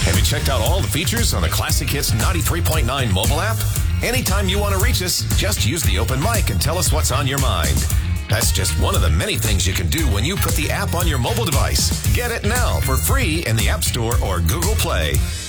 Have you checked out all the features on the Classic Hits 93.9 mobile app? Anytime you want to reach us, just use the open mic and tell us what's on your mind. That's just one of the many things you can do when you put the app on your mobile device. Get it now for free in the App Store or Google Play.